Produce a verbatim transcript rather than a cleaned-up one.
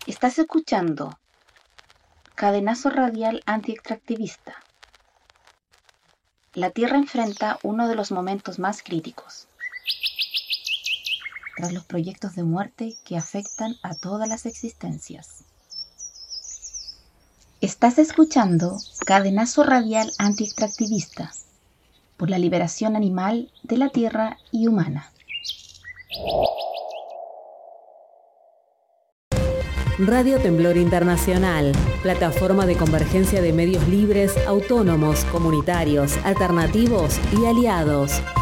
Estás escuchando Cadenazo Radial Anti-Extractivista. La Tierra enfrenta uno de los momentos más críticos, tras los proyectos de muerte que afectan a todas las existencias. Estás escuchando Cadenazo Radial Anti-Extractivista, por la liberación animal de la Tierra y humana. Radio Temblor Internacional, plataforma de convergencia de medios libres, autónomos, comunitarios, alternativos y aliados.